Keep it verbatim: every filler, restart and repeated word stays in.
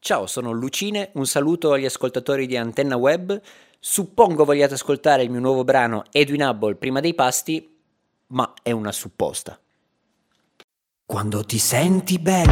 Ciao, sono Lucine, un saluto agli ascoltatori di Antenna Web. Suppongo vogliate ascoltare il mio nuovo brano Edwin Hubble prima dei pasti, ma è una supposta. Quando ti senti bene